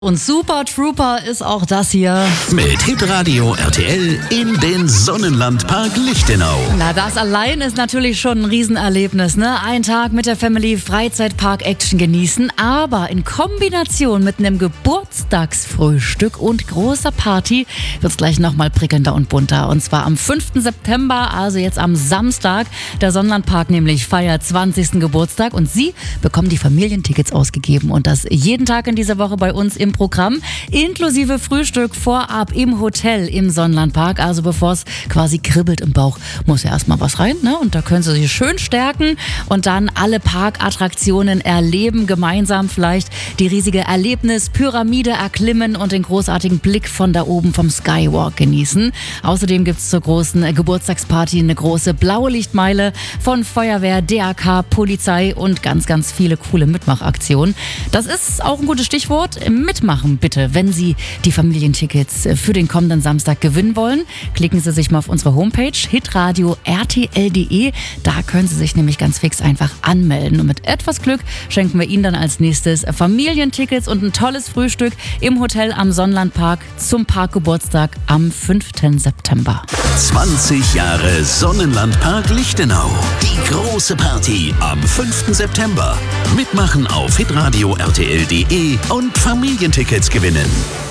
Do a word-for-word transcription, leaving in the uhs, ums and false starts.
Und Super Trooper ist auch das hier. Mit Hitradio R T L in den Sonnenlandpark Lichtenau. Na, das allein ist natürlich schon ein Riesenerlebnis, ne? Ein Tag mit der Family Freizeitpark-Action genießen, aber in Kombination mit einem Geburtstagsfrühstück und großer Party wird's gleich nochmal prickelnder und bunter. Und zwar am fünften September, also jetzt am Samstag. Der Sonnenlandpark nämlich feiert zwanzigsten Geburtstag und Sie bekommen die Familientickets ausgegeben und das jeden Tag in dieser Woche bei uns im Programm, inklusive Frühstück vorab im Hotel im Sonnenlandpark. Also bevor es quasi kribbelt im Bauch, muss ja erstmal was rein, ne? Und da können Sie sich schön stärken und dann alle Parkattraktionen erleben, gemeinsam vielleicht die riesige Erlebnispyramide erklimmen und den großartigen Blick von da oben vom Skywalk genießen. Außerdem gibt es zur großen Geburtstagsparty eine große blaue Lichtmeile von Feuerwehr, D A K, Polizei und ganz, ganz viele coole Mitmachaktionen. Das ist auch ein gutes Stichwort. Mitmachen bitte, wenn Sie die Familientickets für den kommenden Samstag gewinnen wollen. Klicken Sie sich mal auf unsere Homepage hitradio r t l punkt d e. Da können Sie sich nämlich ganz fix einfach anmelden. Und mit etwas Glück schenken wir Ihnen dann als nächstes Familientickets und ein tolles Frühstück im Hotel am Sonnenlandpark zum Parkgeburtstag am fünften September. zwanzig Jahre Sonnenlandpark Lichtenau. Die große Party am fünften September. Mitmachen auf hitradio r t l punkt d e und Familientickets gewinnen.